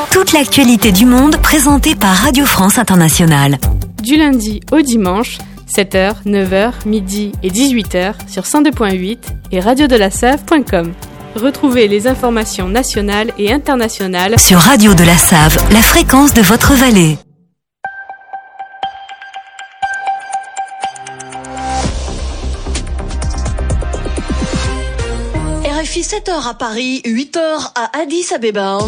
toute l'actualité du monde présentée par Radio France Internationale. Du lundi au dimanche, 7h, 9h, midi et 18h sur 102.8 et radiodelasave.com. Retrouvez les informations nationales et internationales sur Radio de la Save, la fréquence de votre vallée. RFI 7h à Paris, 8h à Addis Abeba.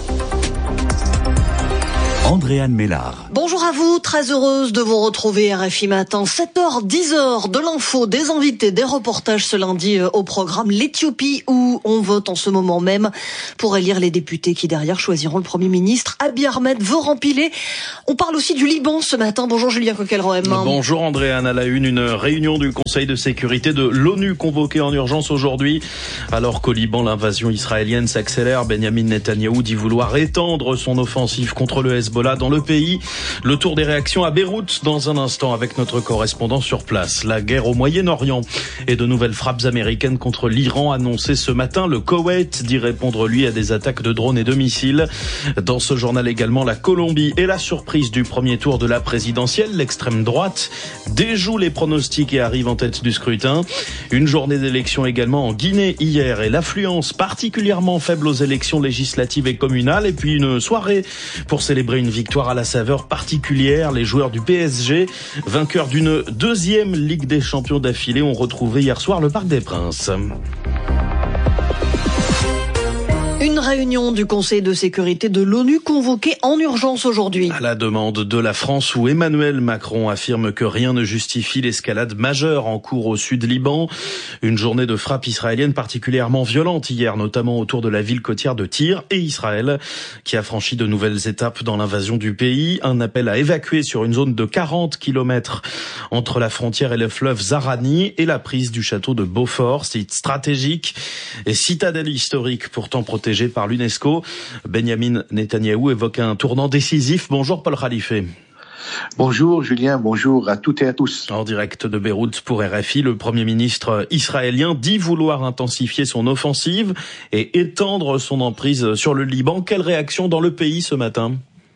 Andréane Mélard. Bonjour à vous, très heureuse de vous retrouver RFI Matin, 7h, 10h, de l'info, des invités, des reportages ce lundi au programme l'Éthiopie où on vote en ce moment même pour élire les députés qui derrière choisiront le Premier ministre. Abiy Ahmed veut rempiler. On parle aussi du Liban ce matin. Bonjour Julien Coquelroem. Bonjour Andréane, à la une réunion du Conseil de sécurité de l'ONU convoquée en urgence aujourd'hui. Alors qu'au Liban, l'invasion israélienne s'accélère, Benyamin Netanyahou dit vouloir étendre son offensive contre le Hezbollah dans le pays. Le tour des réactions à Beyrouth dans un instant avec notre correspondant sur place. La guerre au Moyen-Orient et de nouvelles frappes américaines contre l'Iran annoncées ce matin. Le Koweït dit répondre lui à des attaques de drones et de missiles. Dans ce journal également, la Colombie et la surprise du premier tour de la présidentielle. L'extrême droite déjoue les pronostics et arrive en tête du scrutin. Une journée d'élection également en Guinée hier et l'affluence particulièrement faible aux élections législatives et communales. Et puis une soirée pour célébrer une victoire à la saveur particulière. Les joueurs du PSG, vainqueurs d'une deuxième Ligue des Champions d'affilée, ont retrouvé hier soir le Parc des Princes. Une réunion du Conseil de sécurité de l'ONU convoquée en urgence aujourd'hui. À la demande de la France où Emmanuel Macron affirme que rien ne justifie l'escalade majeure en cours au sud Liban. Une journée de frappe israélienne particulièrement violente hier, notamment autour de la ville côtière de Tyr et Israël, qui a franchi de nouvelles étapes dans l'invasion du pays. Un appel à évacuer sur une zone de 40 km entre la frontière et le fleuve Zahrani et la prise du château de Beaufort, site stratégique et citadelle historique pourtant protégée par l'UNESCO. Benyamin Netanyahou évoque un tournant décisif. Bonjour Paul Khalife. Bonjour Julien, bonjour à toutes et à tous. En direct de Beyrouth pour RFI, le Premier ministre israélien dit vouloir intensifier son offensive et étendre son emprise sur le Liban. Quelle réaction dans le pays ce matin ?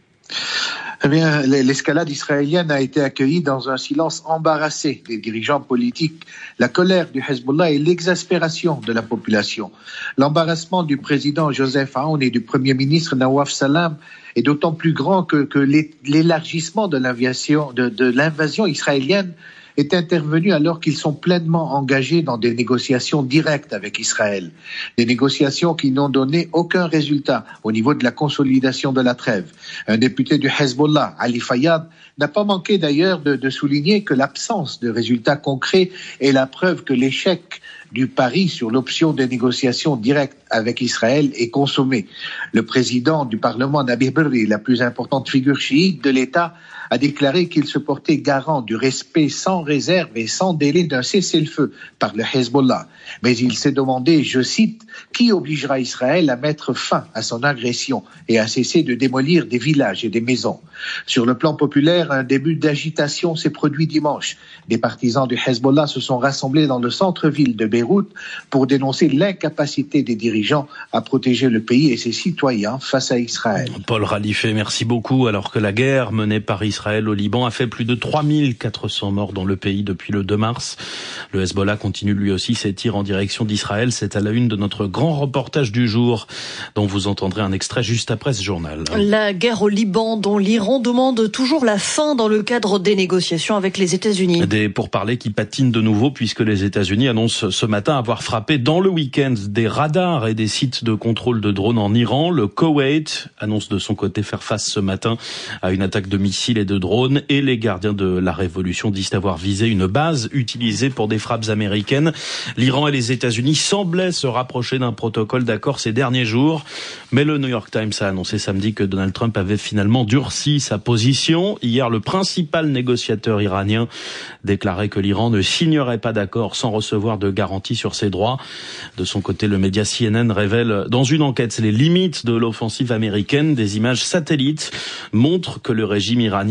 Eh bien, l'escalade israélienne a été accueillie dans un silence embarrassé des dirigeants politiques, la colère du Hezbollah et l'exaspération de la population. L'embarrassement du président Joseph Aoun et du Premier ministre Nawaf Salam est d'autant plus grand que l'élargissement de l'invasion israélienne est intervenu alors qu'ils sont pleinement engagés dans des négociations directes avec Israël. Des négociations qui n'ont donné aucun résultat au niveau de la consolidation de la trêve. Un député du Hezbollah, Ali Fayyad, n'a pas manqué d'ailleurs de souligner que l'absence de résultats concrets est la preuve que l'échec du pari sur l'option de négociations directes avec Israël est consommé. Le président du Parlement, Nabih Berri, la plus importante figure chiite de l'État, a déclaré qu'il se portait garant du respect sans réserve et sans délai d'un cessez-le-feu par le Hezbollah. Mais il s'est demandé, je cite, qui obligera Israël à mettre fin à son agression et à cesser de démolir des villages et des maisons. Sur le plan populaire, un début d'agitation s'est produit dimanche. Des partisans du Hezbollah se sont rassemblés dans le centre-ville de Beyrouth pour dénoncer l'incapacité des dirigeants à protéger le pays et ses citoyens face à Israël. Paul Khalife, merci beaucoup. Alors que la guerre menée par Israël au Liban a fait plus de 3400 morts dans le pays depuis le 2 mars. Le Hezbollah continue lui aussi ses tirs en direction d'Israël. C'est à la une de notre grand reportage du jour, dont vous entendrez un extrait juste après ce journal. La guerre au Liban, dont l'Iran demande toujours la fin dans le cadre des négociations avec les États-Unis. Des pourparlers qui patinent de nouveau puisque les États-Unis annoncent ce matin avoir frappé dans le week-end des radars et des sites de contrôle de drones en Iran. Le Koweït annonce de son côté faire face ce matin à une attaque de missiles et de drones, et les gardiens de la révolution disent avoir visé une base utilisée pour des frappes américaines. L'Iran et les États-Unis semblaient se rapprocher d'un protocole d'accord ces derniers jours, mais le New York Times a annoncé samedi que Donald Trump avait finalement durci sa position. Hier, le principal négociateur iranien déclarait que l'Iran ne signerait pas d'accord sans recevoir de garanties sur ses droits. De son côté, le média CNN révèle dans une enquête les limites de l'offensive américaine. Des images satellites montrent que le régime iranien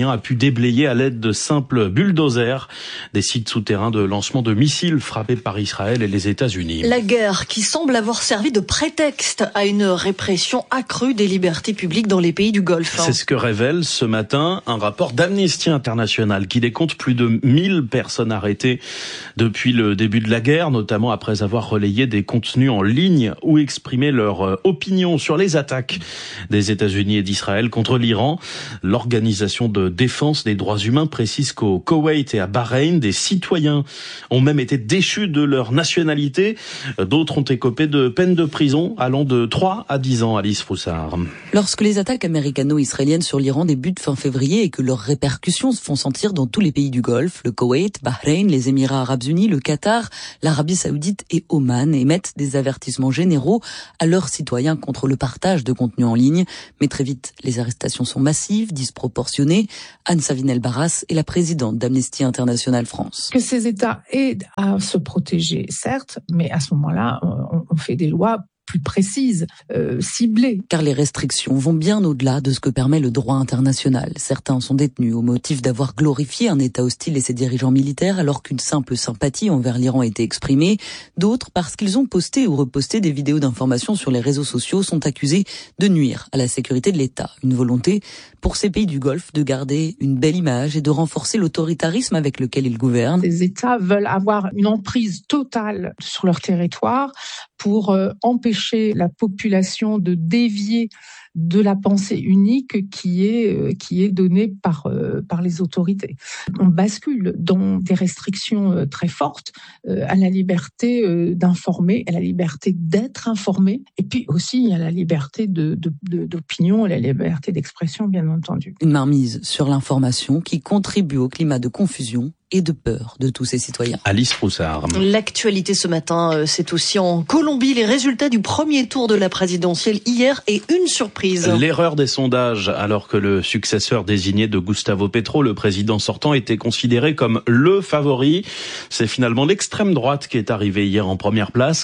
iranien a pu déblayer à l'aide de simples bulldozers des sites souterrains de lancement de missiles frappés par Israël et les États-Unis. La guerre qui semble avoir servi de prétexte à une répression accrue des libertés publiques dans les pays du Golfe. C'est ce que révèle ce matin un rapport d'Amnesty International qui décompte plus de 1000 personnes arrêtées depuis le début de la guerre, notamment après avoir relayé des contenus en ligne ou exprimé leur opinion sur les attaques des États-Unis et d'Israël contre l'Iran. L'Organisation de défense des droits humains précise qu'au Koweït et à Bahreïn, des citoyens ont même été déchus de leur nationalité. D'autres ont écopé de peines de prison allant de 3 à 10 ans, Alice Froussard. Lorsque les attaques américano-israéliennes sur l'Iran débutent fin février et que leurs répercussions se font sentir dans tous les pays du Golfe, le Koweït, Bahreïn, les Émirats arabes unis, le Qatar, l'Arabie saoudite et Oman émettent des avertissements généraux à leurs citoyens contre le partage de contenu en ligne. Mais très vite, les arrestations sont massives, disproportionnées. Anne Savinel-Barras est la présidente d'Amnesty International France. Que ces États aident à se protéger, certes, mais à ce moment-là, on fait des lois plus précises, ciblées. Car les restrictions vont bien au-delà de ce que permet le droit international. Certains sont détenus au motif d'avoir glorifié un État hostile et ses dirigeants militaires alors qu'une simple sympathie envers l'Iran était exprimée. D'autres, parce qu'ils ont posté ou reposté des vidéos d'information sur les réseaux sociaux, sont accusés de nuire à la sécurité de l'État. Une volonté pour ces pays du Golfe de garder une belle image et de renforcer l'autoritarisme avec lequel ils gouvernent. Les États veulent avoir une emprise totale sur leur territoire pour empêcher la population de dévier de la pensée unique qui est donnée par les autorités. On bascule dans des restrictions très fortes à la liberté d'informer, à la liberté d'être informé, et puis aussi à la liberté d'opinion, à la liberté d'expression, bien entendu. Une mainmise sur l'information qui contribue au climat de confusion et de peur de tous ces citoyens. Alice Froussard. L'actualité ce matin, c'est aussi en Colombie, les résultats du premier tour de la présidentielle hier et une surprise. L'erreur des sondages, alors que le successeur désigné de Gustavo Petro, le président sortant, était considéré comme le favori. C'est finalement l'extrême droite qui est arrivée hier en première place,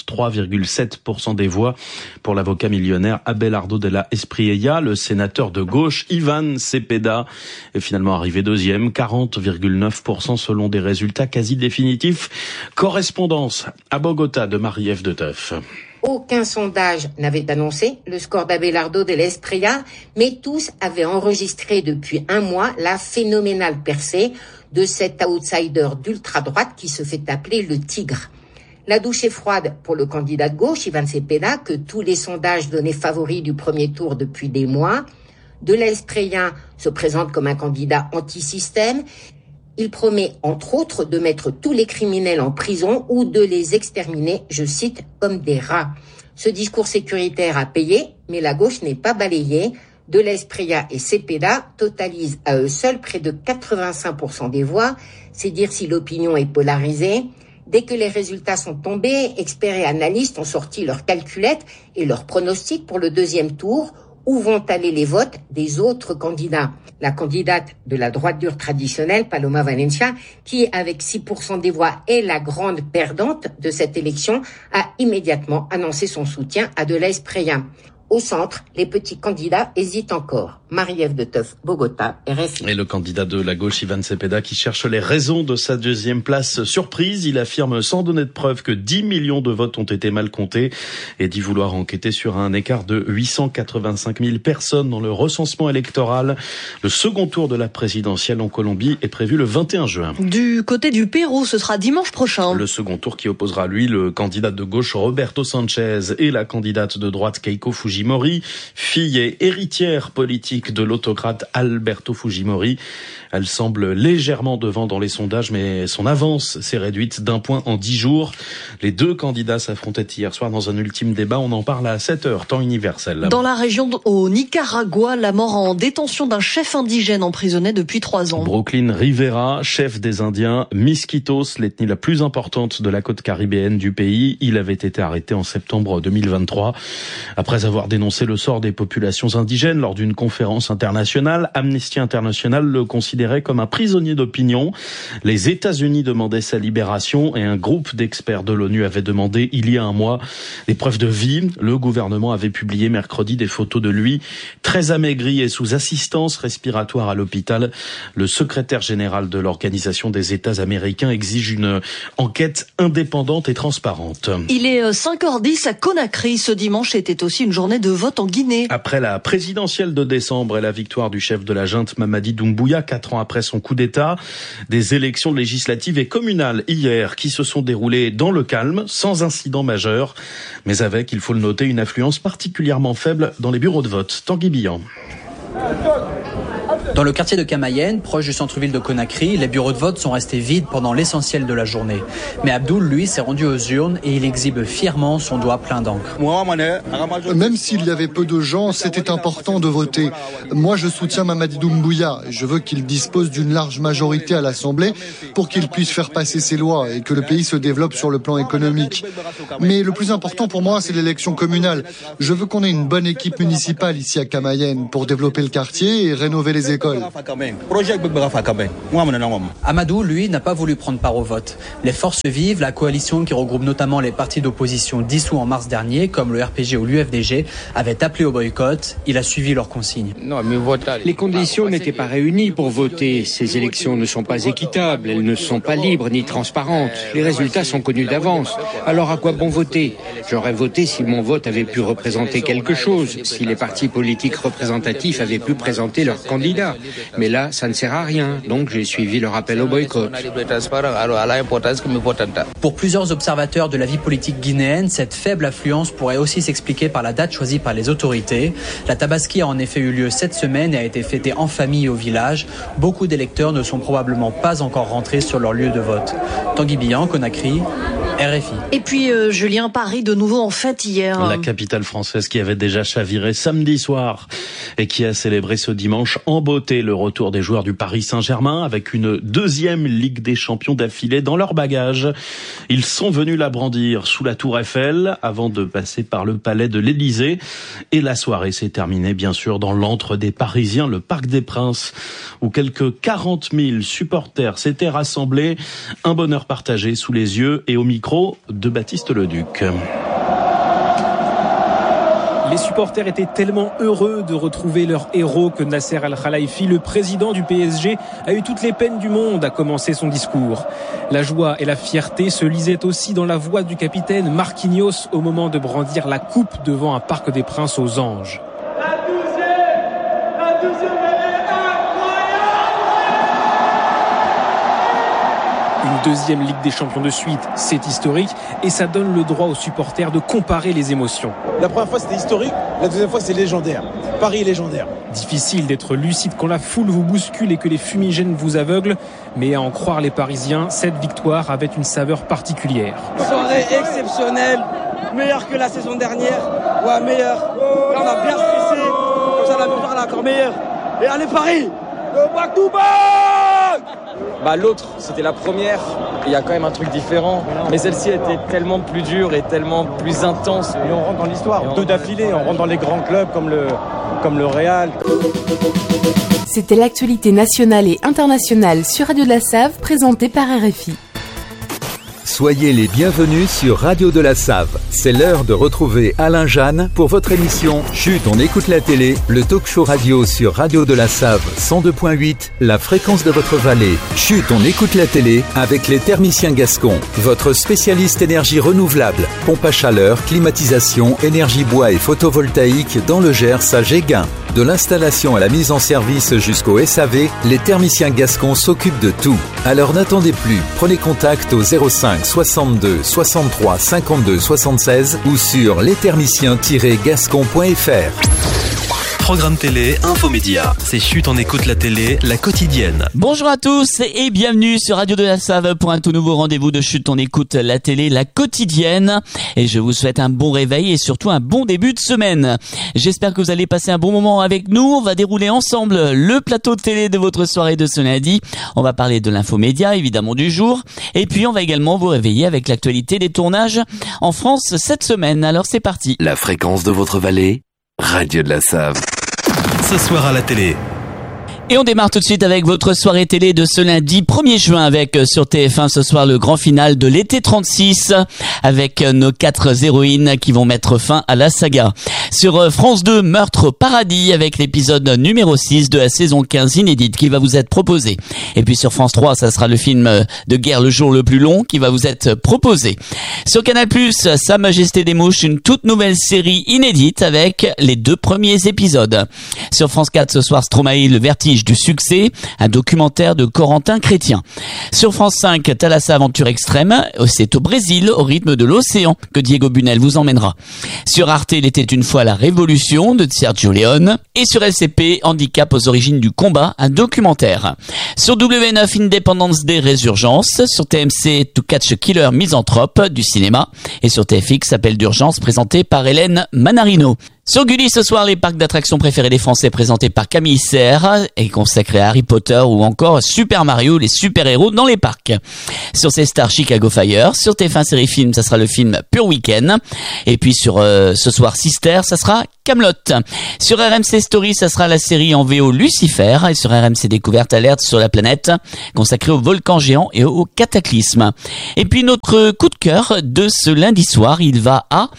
43,7% des voix pour l'avocat millionnaire Abelardo de la Espriella. Le sénateur de gauche Iván Cepeda est finalement arrivé deuxième, 40,9% selon des résultats quasi définitifs. Correspondance à Bogota de Marie-Ève de Teuf. Aucun sondage n'avait annoncé le score d'Abelardo de la Espriella, mais tous avaient enregistré depuis un mois la phénoménale percée de cet outsider d'ultra-droite qui se fait appeler le Tigre. La douche est froide pour le candidat de gauche, Iván Cepeda, que tous les sondages donnaient favori du premier tour depuis des mois. De la Espriella se présente comme un candidat anti-système. Il promet, entre autres, de mettre tous les criminels en prison ou de les exterminer, je cite, comme des rats. Ce discours sécuritaire a payé, mais la gauche n'est pas balayée. De la Espriella et Cepeda totalisent à eux seuls près de 85% des voix. C'est dire si l'opinion est polarisée. Dès que les résultats sont tombés, experts et analystes ont sorti leurs calculettes et leurs pronostics pour le deuxième tour. Où vont aller les votes des autres candidats? La candidate de la droite dure traditionnelle, Paloma Valencia, qui, avec 6% des voix, est la grande perdante de cette élection, a immédiatement annoncé son soutien à de la Espriella. Au centre, les petits candidats hésitent encore. Marie-Ève de Teuf, Bogota, RFI. Et le candidat de la gauche, Iván Cepeda, qui cherche les raisons de sa deuxième place surprise. Il affirme sans donner de preuve que 10 millions de votes ont été mal comptés et dit vouloir enquêter sur un écart de 885 000 personnes dans le recensement électoral. Le second tour de la présidentielle en Colombie est prévu le 21 juin. Du côté du Pérou, ce sera dimanche prochain. Le second tour qui opposera lui le candidat de gauche Roberto Sanchez et la candidate de droite Keiko Fujimori, fille et héritière politique de l'autocrate Alberto Fujimori. Elle semble légèrement devant dans les sondages, mais son avance s'est réduite d'un point en 10 jours. Les deux candidats s'affrontaient hier soir dans un ultime débat. On en parle à 7h, temps universel. Dans la région au Nicaragua, la mort en détention d'un chef indigène emprisonné depuis 3 ans. Brooklyn Rivera, chef des Indiens Miskitos, l'ethnie la plus importante de la côte caribéenne du pays. Il avait été arrêté en septembre 2023 après avoir dénoncé le sort des populations indigènes lors d'une conférence internationale. Amnesty International le considérait comme un prisonnier d'opinion. Les États-Unis demandaient sa libération et un groupe d'experts de l'ONU avait demandé il y a un mois des preuves de vie. Le gouvernement avait publié mercredi des photos de lui très amaigri et sous assistance respiratoire à l'hôpital. Le secrétaire général de l'Organisation des États américains exige une enquête indépendante et transparente. Il est 5h10 à Conakry. Ce dimanche était aussi une journée de vote en Guinée. Après la présidentielle de décembre et la victoire du chef de la junte Mamadi Doumbouya, 4 ans après son coup d'État, des élections législatives et communales hier qui se sont déroulées dans le calme, sans incident majeur, mais avec, il faut le noter, une affluence particulièrement faible dans les bureaux de vote. Tanguy Billan. Dans le quartier de Kamayenne, proche du centre-ville de Conakry, les bureaux de vote sont restés vides pendant l'essentiel de la journée. Mais Abdoul, lui, s'est rendu aux urnes et il exhibe fièrement son doigt plein d'encre. Même s'il y avait peu de gens, c'était important de voter. Moi, je soutiens Mamadi Doumbouya. Je veux qu'il dispose d'une large majorité à l'Assemblée pour qu'il puisse faire passer ses lois et que le pays se développe sur le plan économique. Mais le plus important pour moi, c'est l'élection communale. Je veux qu'on ait une bonne équipe municipale ici à Kamayenne pour développer le quartier et rénover les écoles. Amadou, lui, n'a pas voulu prendre part au vote. Les forces vives, la coalition qui regroupe notamment les partis d'opposition dissous en mars dernier, comme le RPG ou l'UFDG, avaient appelé au boycott. Il a suivi leurs consignes. Les conditions n'étaient pas réunies pour voter. Ces élections ne sont pas équitables, elles ne sont pas libres ni transparentes. Les résultats sont connus d'avance. Alors à quoi bon voter ? J'aurais voté si mon vote avait pu représenter quelque chose, si les partis politiques représentatifs avaient pu présenter leurs candidats. Mais là, ça ne sert à rien, donc j'ai suivi leur appel au boycott. Pour plusieurs observateurs de la vie politique guinéenne, cette faible affluence pourrait aussi s'expliquer par la date choisie par les autorités. La Tabaski a en effet eu lieu cette semaine et a été fêtée en famille au village. Beaucoup d'électeurs ne sont probablement pas encore rentrés sur leur lieu de vote. Tanguy Billan, Conakry, RFI. Et puis Julien, Paris de nouveau en fête hier. La capitale française qui avait déjà chaviré samedi soir et qui a célébré ce dimanche en beauté le retour des joueurs du Paris Saint-Germain avec une deuxième Ligue des Champions d'affilée dans leur bagage. Ils sont venus la brandir sous la Tour Eiffel avant de passer par le palais de l'Élysée. Et la soirée s'est terminée bien sûr dans l'antre des Parisiens, le Parc des Princes, où quelques 40 000 supporters s'étaient rassemblés. Un bonheur partagé sous les yeux et au micro de Baptiste Leduc. Les supporters étaient tellement heureux de retrouver leur héros que Nasser Al-Khelaifi, le président du PSG, a eu toutes les peines du monde à commencer son discours. La joie et la fierté se lisaient aussi dans la voix du capitaine Marquinhos au moment de brandir la coupe devant un Parc des Princes aux Anges. La deuxième Une deuxième Ligue des Champions de suite, c'est historique et ça donne le droit aux supporters de comparer les émotions. La première fois c'était historique, la deuxième fois c'est légendaire. Paris est légendaire. Difficile d'être lucide quand la foule vous bouscule et que les fumigènes vous aveuglent, mais à en croire les Parisiens, cette victoire avait une saveur particulière. Soirée exceptionnelle, meilleure que la saison dernière, ouais meilleure. Là on a bien stressé, comme ça la victoire est encore meilleure. Et allez Paris, le back to back. L'autre, c'était la première. Il y a quand même un truc différent. Mais celle-ci était tellement plus dure et tellement plus intense. Et on rentre dans l'histoire. Deux d'affilée, on rentre dans les grands clubs comme le Real. C'était l'actualité nationale et internationale sur Radio de la Save, présentée par RFI. Soyez les bienvenus sur Radio de la Save. C'est l'heure de retrouver Alain Jeanne pour votre émission Chut, on écoute la télé, le talk-show radio sur Radio de la Save 102.8, la fréquence de votre vallée. Chut, on écoute la télé avec les thermiciens gascons, votre spécialiste énergie renouvelable, pompe à chaleur, climatisation, énergie bois et photovoltaïque dans le Gers à Géguin. De l'installation à la mise en service jusqu'au SAV, les thermiciens gascons s'occupent de tout. Alors n'attendez plus, prenez contact au 05 62 63 52 76 ou sur lesthermiciens-gascons.fr. Programme télé, infomédia. C'est Chut, on écoute la télé, la quotidienne. Bonjour à tous et bienvenue sur Radio de la Save pour un tout nouveau rendez-vous de Chut, on écoute la télé, la quotidienne. Et je vous souhaite un bon réveil et surtout un bon début de semaine. J'espère que vous allez passer un bon moment avec nous. On va dérouler ensemble le plateau de télé de votre soirée de ce lundi. On va parler de l'infomédia, évidemment, du jour. Et puis, on va également vous réveiller avec l'actualité des tournages en France cette semaine. Alors, c'est parti. La fréquence de votre vallée, Radio de la Save. Ce soir à la télé. Et on démarre tout de suite avec votre soirée télé de ce lundi 1er juin avec sur TF1 ce soir le grand final de l'été 36 avec nos 4 héroïnes qui vont mettre fin à la saga. Sur France 2, Meurtre au paradis avec l'épisode numéro 6 de la saison 15 inédite qui va vous être proposé. Et puis sur France 3, ça sera le film de guerre Le jour le plus long qui va vous être proposé. Sur Canal+, Sa Majesté des Mouches, une toute nouvelle série inédite avec les 2 premiers épisodes. Sur France 4 ce soir, Stromae, le vertige du succès, un documentaire de Corentin Chrétien. Sur France 5, Thalassa Aventure Extrême, c'est au Brésil, au rythme de l'océan, que Diego Bunel vous emmènera. Sur Arte, Il était une fois la révolution de Sergio Leone. Et sur LCP, Handicap aux origines du combat, un documentaire. Sur W9, Independence Day Résurgence. Sur TMC, To Catch a Killer Misanthrope, du cinéma. Et sur TFX, Appel d'urgence, présenté par Hélène Manarino. Sur Gulli, ce soir, les parcs d'attractions préférés des Français présentés par Camille Serre et consacrés à Harry Potter ou encore Super Mario, les super-héros dans les parcs. Sur C-Star, Chicago Fire. Sur TF1 Série Film, ça sera le film Pure Weekend. Et puis sur ce soir, Sister, ça sera Kaamelott. Sur RMC Story, ça sera la série en VO Lucifer. Et sur RMC Découverte, Alerte sur la planète, consacrée aux volcans géants et aux cataclysmes. Et puis notre coup de cœur de ce lundi soir, il va à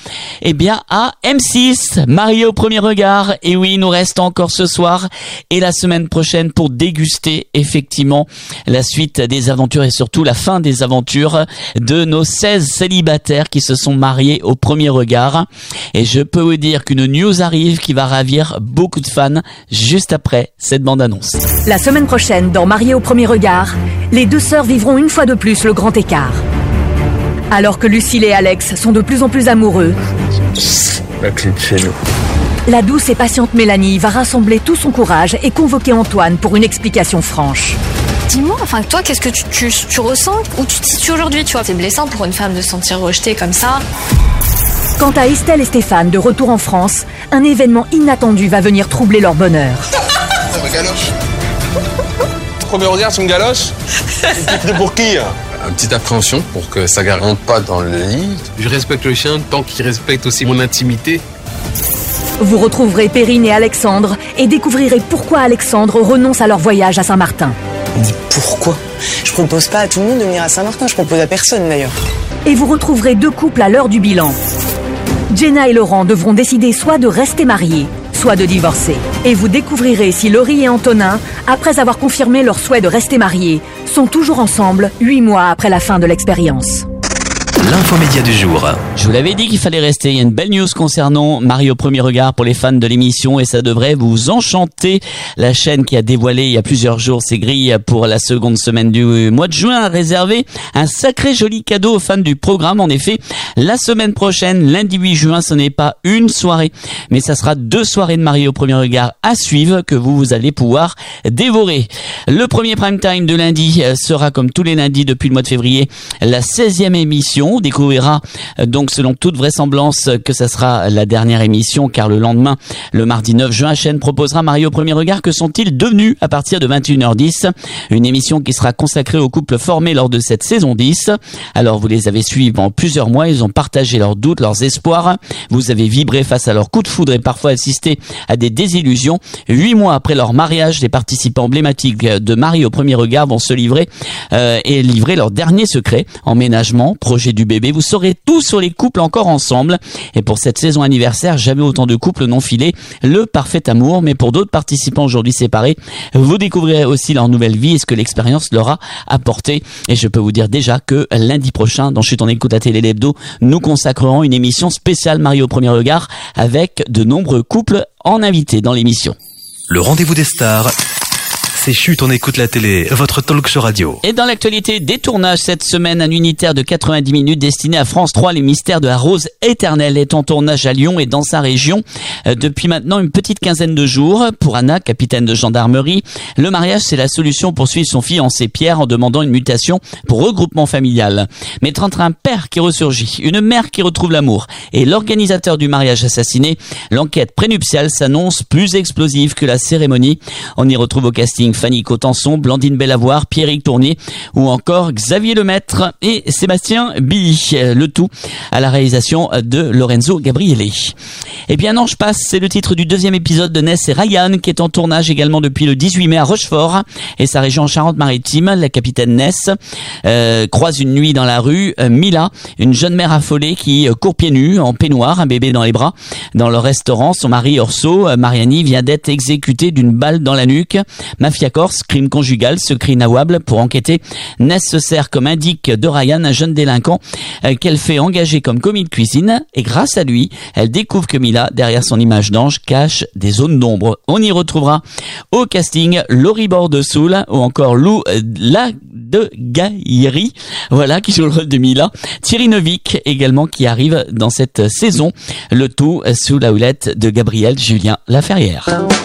M6. Marié au premier regard, et oui, il nous reste encore ce soir et la semaine prochaine pour déguster effectivement la suite des aventures et surtout la fin des aventures de nos 16 célibataires qui se sont mariés au premier regard. Et je peux vous dire qu'une news arrive qui va ravir beaucoup de fans juste après cette bande-annonce. La semaine prochaine, dans Mariés au premier regard, les 2 sœurs vivront une fois de plus le grand écart. Alors que Lucille et Alex sont de plus en plus amoureux, la clé de chez nous. La douce et patiente Mélanie va rassembler tout son courage et convoquer Antoine pour une explication franche. Dis-moi, enfin toi, qu'est-ce que tu ressens ou tu te situes aujourd'hui, tu vois? C'est blessant pour une femme de se sentir rejetée comme ça. Quant à Estelle et Stéphane, de retour en France, un événement inattendu va venir troubler leur bonheur. Ma galoche. Premier regard, c'est une galoche. C'est pris pour qui? Une petite appréhension pour que ça ne rentre pas dans le lit. Je respecte le chien tant qu'il respecte aussi mon intimité. Vous retrouverez Perrine et Alexandre et découvrirez pourquoi Alexandre renonce à leur voyage à Saint-Martin. Pourquoi? Je propose pas à tout le monde de venir à Saint-Martin, je propose à personne d'ailleurs. Et vous retrouverez 2 couples à l'heure du bilan. Jenna et Laurent devront décider soit de rester mariés, soit de divorcer. Et vous découvrirez si Laurie et Antonin, après avoir confirmé leur souhait de rester mariés, sont toujours ensemble 8 mois après la fin de l'expérience. L'infomédia du jour. Je vous l'avais dit qu'il fallait rester. Il y a une belle news concernant Marié au premier regard pour les fans de l'émission et ça devrait vous enchanter. La chaîne qui a dévoilé il y a plusieurs jours ses grilles pour la seconde semaine du mois de juin a réservé un sacré joli cadeau aux fans du programme. En effet, la semaine prochaine, lundi 8 juin, ce n'est pas une soirée, mais ça sera 2 soirées de Marié au premier regard à suivre que vous allez pouvoir dévorer. Le premier prime time de lundi sera comme tous les lundis depuis le mois de février la 16e émission. On découvrira donc selon toute vraisemblance que ça sera la dernière émission car le lendemain, le mardi 9 juin, la chaîne proposera Marié au premier regard. Que sont-ils devenus à partir de 21h10? Une émission qui sera consacrée aux couples formés lors de cette saison 10. Alors vous les avez suivis pendant plusieurs mois, ils ont partagé leurs doutes, leurs espoirs. Vous avez vibré face à leurs coups de foudre et parfois assisté à des désillusions. 8 mois après leur mariage, les participants emblématiques de Marié au premier regard vont se livrer et livrer leurs derniers secrets. Emménagement, projet du bébé, vous saurez tout sur les couples encore ensemble. Et pour cette saison anniversaire, jamais autant de couples n'ont filé le parfait amour. Mais pour d'autres participants aujourd'hui séparés, vous découvrirez aussi leur nouvelle vie et ce que l'expérience leur a apporté. Et je peux vous dire déjà que lundi prochain, dans Chut on écoute la télé l'hebdo, nous consacrerons une émission spéciale Marié au premier regard avec de nombreux couples en invité dans l'émission. Le rendez-vous des stars. C'est Chut, on écoute la télé, votre talk show radio. Et dans l'actualité des tournages cette semaine, un unitaire de 90 minutes destiné à France 3, les mystères de la rose éternelle, est en tournage à Lyon et dans sa région depuis maintenant une petite quinzaine de jours. Pour Anna, capitaine de gendarmerie, le mariage c'est la solution pour suivre son fiancé Pierre en demandant une mutation pour regroupement familial. Mais entre un père qui ressurgit, une mère qui retrouve l'amour et l'organisateur du mariage assassiné, l'enquête prénuptiale s'annonce plus explosive que la cérémonie. On y retrouve au casting casting Fanny Cotenson, Blandine Bellavoir, Pierrick Tournier ou encore Xavier Lemaître et Sébastien Billy. Le tout à la réalisation de Lorenzo Gabriele. Et bien non, je passe, c'est le titre du deuxième épisode de Ness et Ryan qui est en tournage également depuis le 18 mai à Rochefort et sa région en Charente-Maritime. La capitaine Ness croise une nuit dans la rue Mila, une jeune mère affolée qui court pieds nus, en peignoir, un bébé dans les bras. Dans le restaurant, son mari Orso, Mariani, vient d'être exécuté d'une balle dans la nuque. Mafia corse, crime conjugal, secret inavouable. Pour enquêter, Ness se sert comme indique de Ryan, un jeune délinquant qu'elle fait engager comme commis de cuisine. Et grâce à lui, elle découvre que Mila, derrière son image d'ange, cache des zones d'ombre. On y retrouvera au casting Laurie Bordesoul ou encore Lou Ladegaillerie, voilà, qui joue le rôle de Mila. Thierry Neuvik également qui arrive dans cette saison. Le tout sous la houlette de Gabriel Julien Laferrière.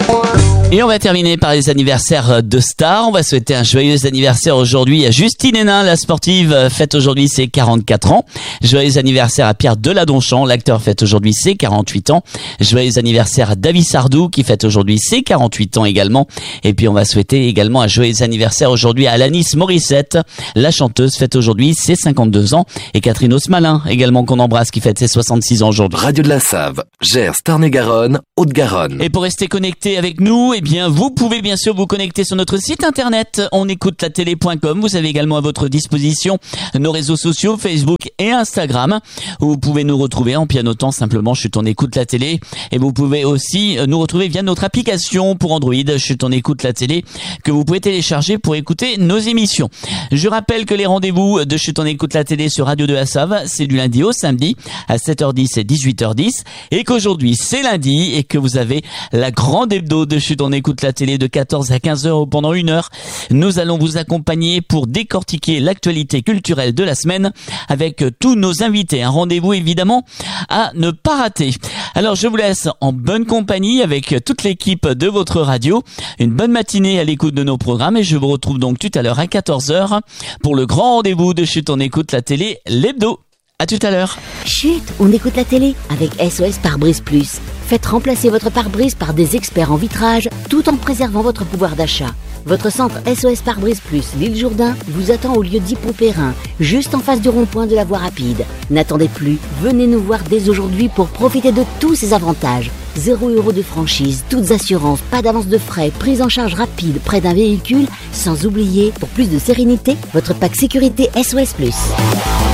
Et on va terminer par les anniversaires de stars. On va souhaiter un joyeux anniversaire aujourd'hui à Justine Hénin, la sportive, fête aujourd'hui ses 44 ans. Joyeux anniversaire à Pierre Deladonchamp, l'acteur, fête aujourd'hui ses 48 ans. Joyeux anniversaire à David Sardou qui fête aujourd'hui ses 48 ans également. Et puis on va souhaiter également un joyeux anniversaire aujourd'hui à Alanis Morissette, la chanteuse, fête aujourd'hui ses 52 ans. Et Catherine Osmalin également qu'on embrasse qui fête ses 66 ans aujourd'hui. Radio de la Save, Gers, Tarn-et-Garonne, Haute-Garonne. Et pour rester connecté avec nous, eh bien, vous pouvez bien sûr vous connecter sur notre site internet onécoutelatélé.com. Vous avez également à votre disposition nos réseaux sociaux, Facebook et Instagram, où vous pouvez nous retrouver en pianotant simplement Chut on écoute la télé. Et vous pouvez aussi nous retrouver via notre application pour Android, Chut on écoute la télé, que vous pouvez télécharger pour écouter nos émissions. Je rappelle que les rendez-vous de Chut on écoute la télé sur Radio de la Save, c'est du lundi au samedi à 7h10 et 18h10, et qu'aujourd'hui c'est lundi et que vous avez la grande hebdo de Chut on écoute la télé de 14 à 15h pendant 1 heure. Nous allons vous accompagner pour décortiquer l'actualité culturelle de la semaine avec tous nos invités. Un rendez-vous évidemment à ne pas rater. Alors je vous laisse en bonne compagnie avec toute l'équipe de votre radio. Une bonne matinée à l'écoute de nos programmes et je vous retrouve donc tout à l'heure à 14h pour le grand rendez-vous de Chut on écoute la télé, l'hebdo. À tout à l'heure. Chut, on écoute la télé avec SOS Pare-Brise Plus. Faites remplacer votre pare-brise par des experts en vitrage tout en préservant votre pouvoir d'achat. Votre centre SOS Pare-Brise Plus, l'île Jourdain, vous attend au lieu d'Hippo-Perrin, juste en face du rond-point de la voie rapide. N'attendez plus, venez nous voir dès aujourd'hui pour profiter de tous ces avantages. 0 € de franchise, toutes assurances, pas d'avance de frais, prise en charge rapide près d'un véhicule, sans oublier, pour plus de sérénité, votre pack sécurité SOS Plus.